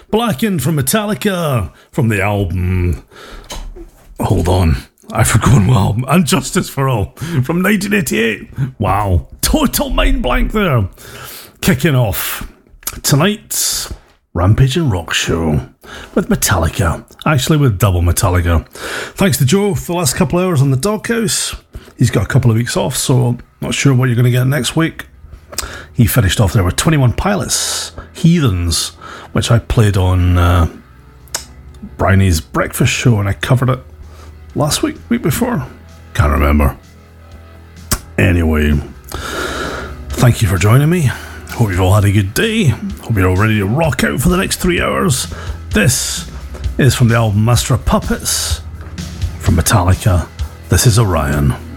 Blackened from Metallica, from the album... Hold on. I forgot one album. And Justice for All, from 1988. Wow. Total mind blank there. Kicking off tonight's Rampage and Rock show with Metallica. Actually, with double Metallica. Thanks to Joe for the last couple of hours on the Doghouse. He's got a couple of weeks off, so not sure what you're going to get next week. He finished off there with 21 Pilots, Heathens, which I played on Bryony's Breakfast Show, and I covered it last week before. Can't remember. Anyway, thank you for joining me. Hope you've all had a good day. Hope you're all ready to rock out for the next 3 hours. This is from the album Master of Puppets from Metallica. This is Orion.